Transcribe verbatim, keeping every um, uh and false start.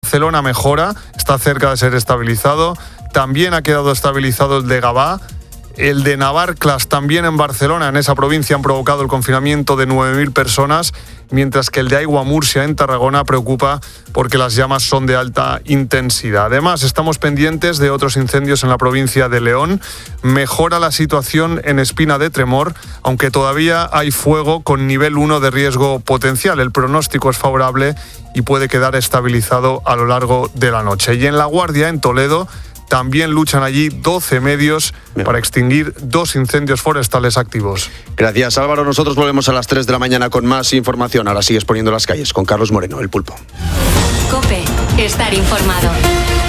Barcelona mejora, está cerca de ser estabilizado. También ha quedado estabilizado el de Gavà. El de Navarcles, también en Barcelona, en esa provincia, han provocado el confinamiento de nueve mil personas, mientras que el de Aiguamúrcia, en Tarragona, preocupa porque las llamas son de alta intensidad. Además, estamos pendientes de otros incendios en la provincia de León. Mejora la situación en Espina de Tremor, aunque todavía hay fuego con nivel uno de riesgo potencial. El pronóstico es favorable y puede quedar estabilizado a lo largo de la noche. Y en La Guardia, en Toledo, también luchan allí doce medios Bien. para extinguir dos incendios forestales activos. Gracias, Álvaro. Nosotros volvemos a las tres de la mañana con más información. Ahora sigues poniendo las calles con Carlos Moreno, El Pulpo. COPE, estar informado.